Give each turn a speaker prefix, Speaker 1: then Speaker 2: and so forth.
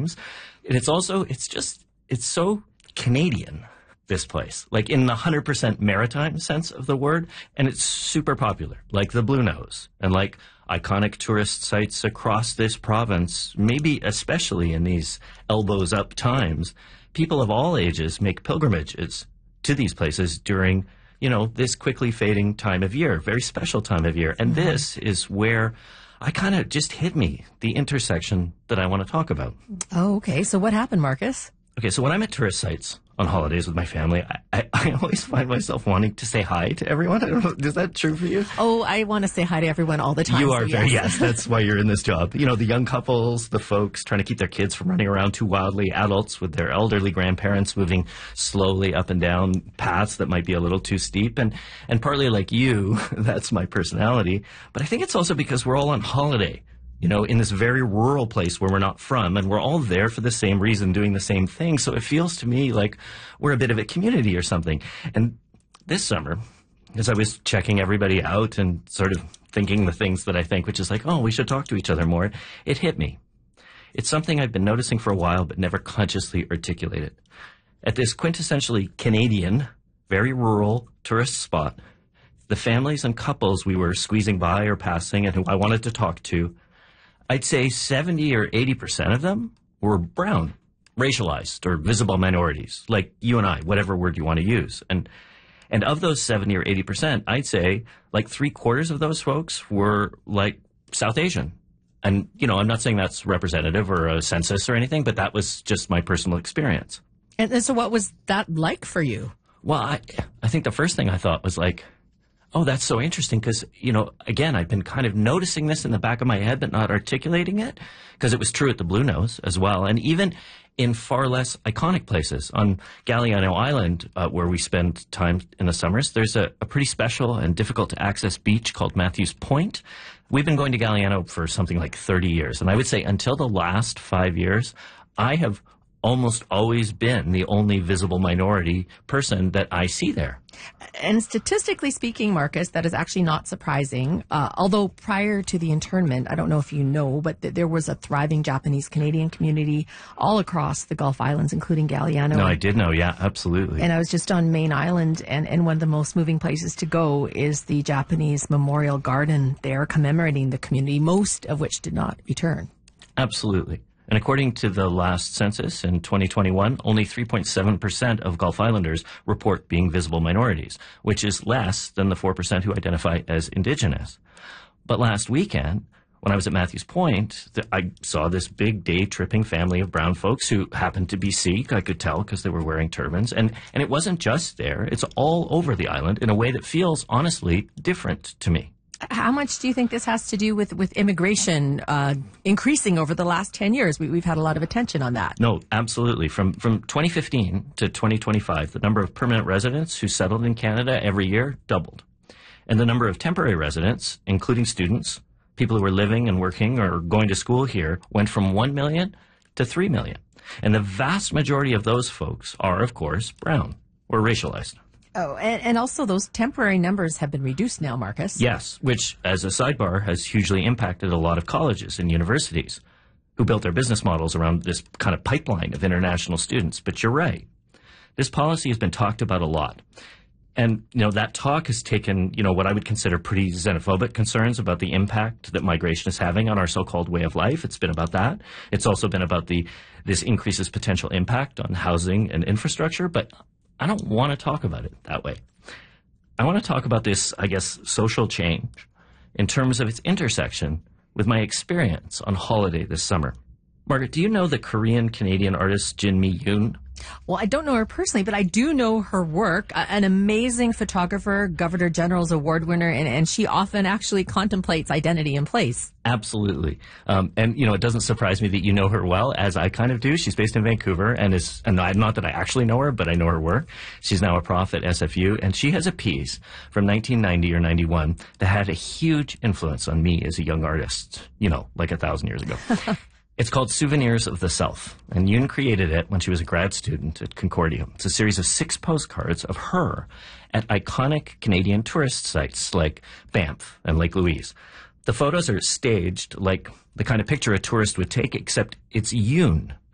Speaker 1: times. And it's so Canadian, this place, like in the 100% maritime sense of the word. And it's super popular, like the Blue Nose and like iconic tourist sites across this province, maybe especially in these elbows up times. People of all ages make pilgrimages to these places during, this quickly fading time of year, very special time of year. And this is where I kind of just hit me, the intersection that I want to talk about.
Speaker 2: Oh, okay. So what happened, Marcus?
Speaker 1: Okay, so when I'm at tourist sites on holidays with my family, I always find myself wanting to say hi to everyone. I don't know, is that true for you?
Speaker 2: Oh, I want to say hi to everyone all the time.
Speaker 1: You are yes, that's why you're in this job. The young couples, the folks trying to keep their kids from running around too wildly, adults with their elderly grandparents moving slowly up and down paths that might be a little too steep. And partly like you, that's my personality. But I think it's also because we're all on holiday. In this very rural place where we're not from, and we're all there for the same reason, doing the same thing. So it feels to me like we're a bit of a community or something. And this summer, as I was checking everybody out and sort of thinking the things that I think, which is like, oh, we should talk to each other more, it hit me. It's something I've been noticing for a while, but never consciously articulated. At this quintessentially Canadian, very rural tourist spot, the families and couples we were squeezing by or passing and who I wanted to talk to, I'd say 70 or 80% of them were brown, racialized, or visible minorities, like you and I, whatever word you want to use. And of those 70 or 80%, I'd say like 3/4 of those folks were like South Asian. And, I'm not saying that's representative or a census or anything, but that was just my personal experience.
Speaker 2: And so what was that like for you?
Speaker 1: Well, I think the first thing I thought was like, oh, that's so interesting because, again, I've been kind of noticing this in the back of my head but not articulating it because it was true at the Blue Nose as well. And even in far less iconic places on Galiano Island, where we spend time in the summers, there's a pretty special and difficult to access beach called Matthews Point. We've been going to Galiano for something like 30 years. And I would say until the last 5 years, I have almost always been the only visible minority person that I see there.
Speaker 2: And statistically speaking, Marcus, that is actually not surprising. Although prior to the internment, I don't know if you know, but there was a thriving Japanese-Canadian community all across the Gulf Islands, including Galiano.
Speaker 1: No, I did know. Yeah, absolutely.
Speaker 2: And I was just on Main Island, and one of the most moving places to go is the Japanese Memorial Garden there commemorating the community, most of which did not return.
Speaker 1: Absolutely. And according to the last census in 2021, only 3.7% of Gulf Islanders report being visible minorities, which is less than the 4% who identify as Indigenous. But last weekend, when I was at Matthews Point, I saw this big day-tripping family of brown folks who happened to be Sikh. I could tell because they were wearing turbans. And it wasn't just there. It's all over the island in a way that feels, honestly, different to me.
Speaker 2: How much do you think this has to do with immigration increasing over the last 10 years? We've had a lot of attention on that.
Speaker 1: No, absolutely. From 2015 to 2025, the number of permanent residents who settled in Canada every year doubled. And the number of temporary residents, including students, people who are living and working or going to school here, went from 1 million to 3 million. And the vast majority of those folks are, of course, brown or racialized.
Speaker 2: Oh, and also those temporary numbers have been reduced now, Marcus.
Speaker 1: Yes, which, as a sidebar, has hugely impacted a lot of colleges and universities who built their business models around this kind of pipeline of international students. But you're right. This policy has been talked about a lot. And, that talk has taken, what I would consider pretty xenophobic concerns about the impact that migration is having on our so-called way of life. It's been about that. It's also been about this increases potential impact on housing and infrastructure. But I don't want to talk about it that way. I want to talk about this, I guess, social change in terms of its intersection with my experience on holiday this summer. Margaret, do you know the Korean-Canadian artist Jin Mi-yoon?
Speaker 2: Well, I don't know her personally, but I do know her work. An amazing photographer, Governor General's Award winner, and she often actually contemplates identity and place.
Speaker 1: Absolutely. And it doesn't surprise me that you know her well, as I kind of do. She's based in Vancouver, and not that I actually know her, but I know her work. She's now a prof at SFU, and she has a piece from 1990 or 91 that had a huge influence on me as a young artist, like 1,000 years ago. It's called Souvenirs of the Self, and Yoon created it when she was a grad student at Concordia. It's a series of 6 postcards of her at iconic Canadian tourist sites like Banff and Lake Louise. The photos are staged like the kind of picture a tourist would take, except it's Yoon